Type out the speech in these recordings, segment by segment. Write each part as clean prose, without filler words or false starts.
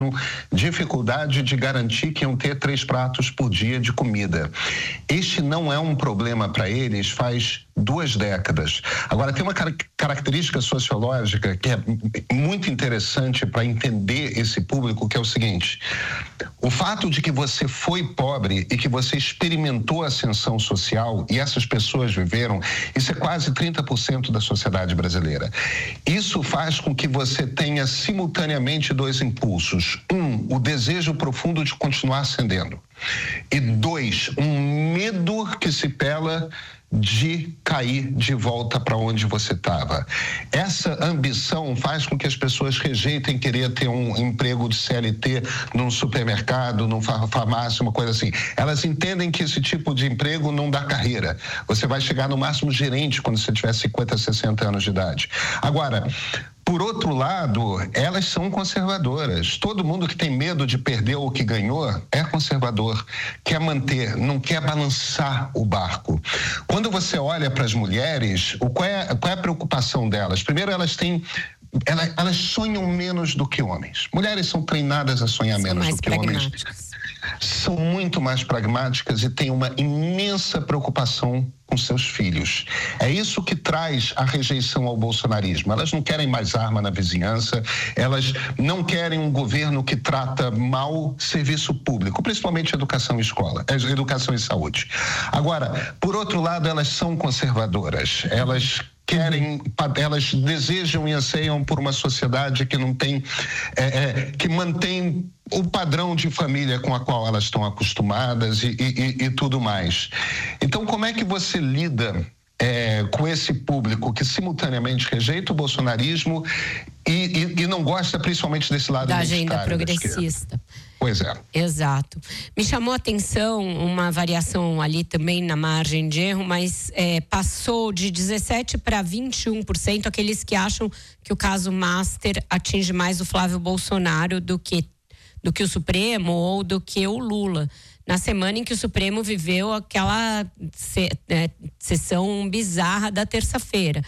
dificuldade de garantir que iam ter 3 pratos por dia de comida. Este não é um problema para eles faz 2 décadas. Agora, tem uma característica sociológica que é muito interessante para entender esse público, que é o seguinte: o fato de que você foi pobre e que você experimentou a ascensão social, e essas pessoas viveram, isso é quase 30% da sociedade brasileira. Isso faz com que você tenha simultaneamente 2 impulsos. 1, o desejo profundo de continuar ascendendo. E 2, um medo que se pela de cair de volta para onde você estava. Essa ambição faz com que as pessoas rejeitem querer ter um emprego de CLT num supermercado, numa farmácia, uma coisa assim. Elas entendem que esse tipo de emprego não dá carreira. Você vai chegar no máximo gerente quando você tiver 50, 60 anos de idade. Agora, por outro lado, elas são conservadoras. Todo mundo que tem medo de perder o que ganhou é conservador, quer manter, não quer balançar o barco. Quando você olha para as mulheres, qual é a preocupação delas? Primeiro, elas sonham menos do que homens. Mulheres são treinadas a sonhar menos do que homens. São muito mais pragmáticas e têm uma imensa preocupação com seus filhos. É isso que traz a rejeição ao bolsonarismo. Elas não querem mais arma na vizinhança, elas não querem um governo que trata mal serviço público, principalmente educação e saúde. Agora, por outro lado, elas são conservadoras. Elas desejam e anseiam por uma sociedade que não tem, que mantém o padrão de família com a qual elas estão acostumadas e tudo mais. Então, como é que você lida com esse público que simultaneamente rejeita o bolsonarismo e não gosta principalmente desse lado da agenda progressista? Pois é. Exato. Me chamou a atenção uma variação ali também na margem de erro, mas passou de 17% para 21% aqueles que acham que o caso Master atinge mais o Flávio Bolsonaro do que o Supremo ou do que o Lula. Na semana em que o Supremo viveu aquela sessão bizarra da terça-feira.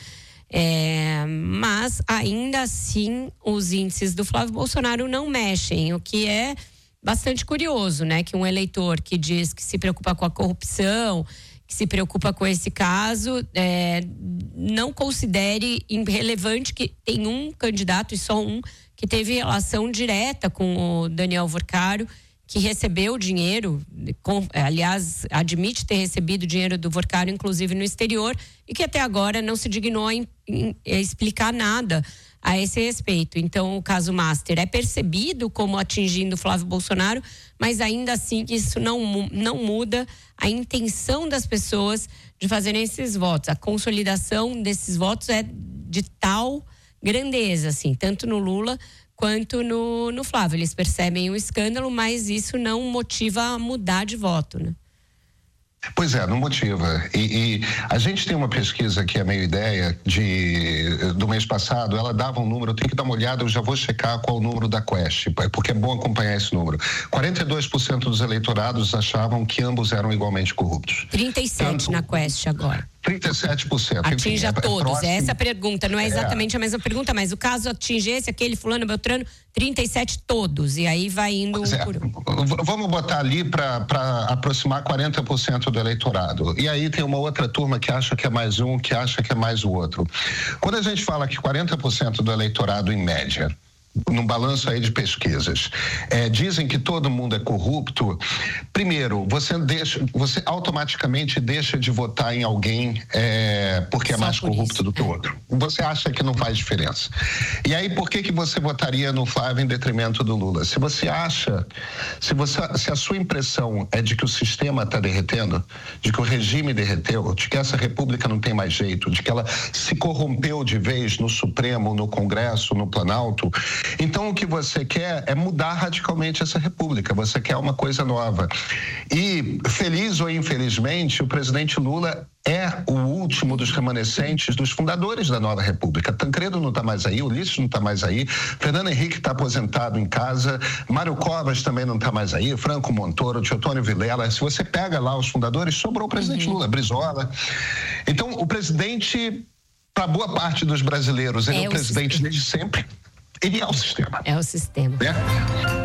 Mas, ainda assim, os índices do Flávio Bolsonaro não mexem, o que é bastante curioso, né? Que um eleitor que diz que se preocupa com a corrupção, que se preocupa com esse caso, não considere irrelevante que tem um candidato e só um que teve relação direta com o Daniel Vorcaro, que recebeu dinheiro, aliás, admite ter recebido dinheiro do Vorcaro, inclusive no exterior, e que até agora não se dignou em explicar nada a esse respeito. Então, o caso Master é percebido como atingindo Flávio Bolsonaro, mas ainda assim isso não muda a intenção das pessoas de fazerem esses votos. A consolidação desses votos é de tal grandeza, assim, tanto no Lula quanto no Flávio. Eles percebem o escândalo, mas isso não motiva a mudar de voto, né? Pois é, não motiva. E a gente tem uma pesquisa que é meio ideia do mês passado, ela dava um número, eu tenho que dar uma olhada, eu já vou checar qual o número da Quest, porque é bom acompanhar esse número. 42% dos eleitorados achavam que ambos eram igualmente corruptos. 37% na Quest agora. 37%. Atinge a todos. Essa é a pergunta, não é exatamente a mesma pergunta, mas o caso atinge esse, aquele, fulano, beltrano, 37 todos, e aí vai indo por um. Vamos botar ali para aproximar 40% do eleitorado. E aí tem uma outra turma que acha que é mais um, que acha que é mais o outro. Quando a gente fala que 40% do eleitorado, em média, num balanço aí de pesquisas, dizem que todo mundo é corrupto. Primeiro, você automaticamente deixa de votar em alguém porque é mais corrupto do que o outro. Você acha que não faz diferença. E aí, por que você votaria no Flávio em detrimento do Lula? Se a sua impressão é de que o sistema está derretendo, de que o regime derreteu, de que essa república não tem mais jeito, de que ela se corrompeu de vez no Supremo, no Congresso, no Planalto, então o que você quer é mudar radicalmente essa república, você quer uma coisa nova. E, feliz ou infelizmente, o presidente Lula é o último dos remanescentes dos fundadores da nova república. Tancredo não está mais aí, Ulisses não está mais aí, Fernando Henrique está aposentado em casa, Mário Covas também não está mais aí, Franco Montoro, Teotônio Vilela. Se você pega lá os fundadores, sobrou o presidente Lula, Brizola. Então, o presidente, para boa parte dos brasileiros, ele é o presidente desde sempre. Ele é o sistema. É o sistema.